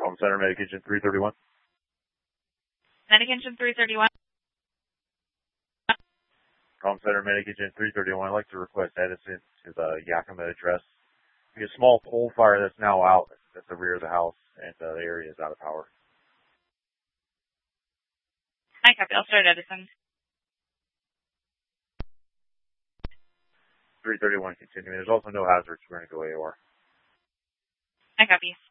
Home Center, Medic Engine 331. Medic Engine 331. Home Center, Medic Engine 331. I'd like to request Edison to the Yakima address. There's a small pole fire that's now out at the rear of the house, and the area is out of power. I copy. I'll start Edison. 331 continuing. There's also no hazards. We're going to go AOR. I copy.